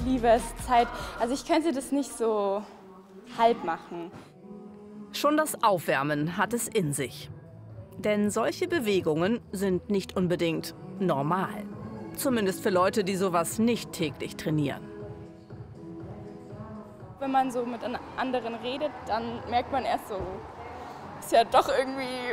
liebe es, Zeit. Also ich könnte das nicht so halb machen. Schon das Aufwärmen hat es in sich. Denn solche Bewegungen sind nicht unbedingt normal. Zumindest für Leute, die sowas nicht täglich trainieren. Wenn man so mit anderen redet, dann merkt man erst so, ist ja doch irgendwie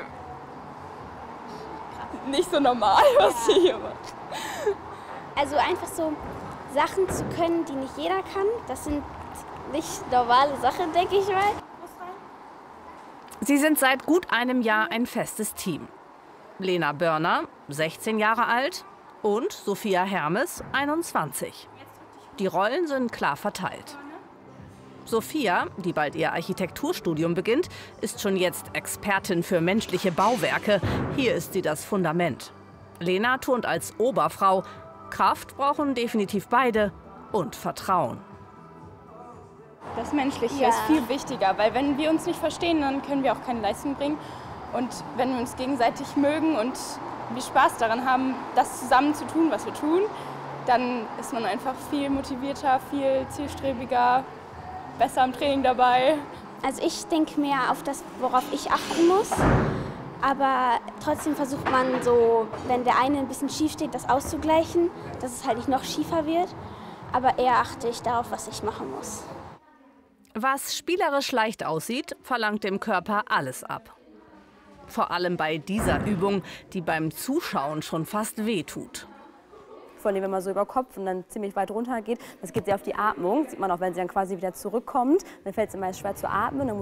nicht so normal, was sie hier macht. Also einfach so Sachen zu können, die nicht jeder kann, das sind nicht normale Sachen, denke ich mal. Sie sind seit gut einem Jahr ein festes Team. Lena Börner, 16 Jahre alt, und Sophia Hermes, 21. Die Rollen sind klar verteilt. Sophia, die bald ihr Architekturstudium beginnt, ist schon jetzt Expertin für menschliche Bauwerke. Hier ist sie das Fundament. Lena turnt als Oberfrau. Kraft brauchen definitiv beide und Vertrauen. Das Menschliche ist viel wichtiger, weil wenn wir uns nicht verstehen, dann können wir auch keine Leistung bringen. Und wenn wir uns gegenseitig mögen und wir Spaß daran haben, das zusammen zu tun, was wir tun, dann ist man einfach viel motivierter, viel zielstrebiger, besser im Training dabei. Also ich denke mehr auf das, worauf ich achten muss. Aber trotzdem versucht man so, wenn der eine ein bisschen schief steht, das auszugleichen, dass es halt nicht noch schiefer wird. Aber eher achte ich darauf, was ich machen muss. Was spielerisch leicht aussieht, verlangt dem Körper alles ab. Vor allem bei dieser Übung, die beim Zuschauen schon fast wehtut. Vor allem, wenn man so über Kopf und dann ziemlich weit runter geht. Das geht sehr auf die Atmung. Das sieht man auch, wenn sie dann quasi wieder zurückkommt. Dann fällt es immer schwer zu atmen.